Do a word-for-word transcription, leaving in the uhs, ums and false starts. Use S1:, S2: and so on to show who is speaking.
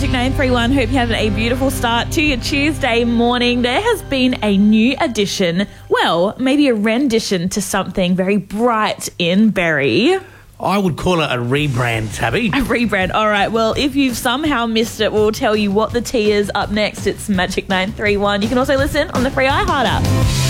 S1: Magic nine three one. Hope you're having a beautiful start to your Tuesday morning. There has been a new addition, well, maybe a rendition to something very bright in Berry.
S2: I would call it a rebrand, Tabby.
S1: A rebrand. All right. Well, if you've somehow missed it, we'll tell you what the tea is up next. It's Magic nine three one. You can also listen on the free iHeart app.